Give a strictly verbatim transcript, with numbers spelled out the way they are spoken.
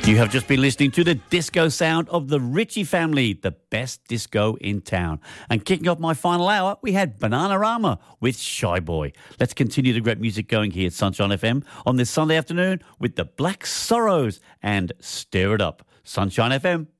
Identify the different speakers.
Speaker 1: You have just been listening to the disco sound of the Ritchie family, the best disco in town. And kicking off my final hour, we had Bananarama with Shy Boy. Let's continue the great music going here at Sunshine F M on this Sunday afternoon with the Black Sorrows and Stir It Up. Sunshine F M.